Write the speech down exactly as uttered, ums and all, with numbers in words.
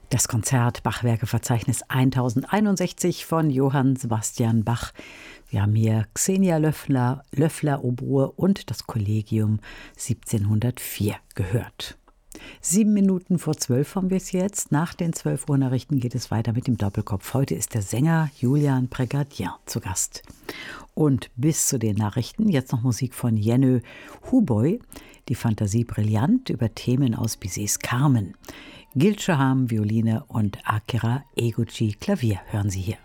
Das Konzert Bachwerkeverzeichnis tausendeinundsechzig von Johann Sebastian Bach. Wir haben hier Xenia Löffler, Löffler Oboe und das Kollegium siebzehnhundertvier gehört. Sieben Minuten vor zwölf haben wir es jetzt. Nach den zwölf Uhr Nachrichten geht es weiter mit dem Doppelkopf. Heute ist der Sänger Julian Prégardien zu Gast. Und bis zu den Nachrichten jetzt noch Musik von Jenő Huboly, die Fantasie brillant über Themen aus Bizets Carmen. Gil Shaham, Violine und Akira Eguchi, Klavier hören Sie hier.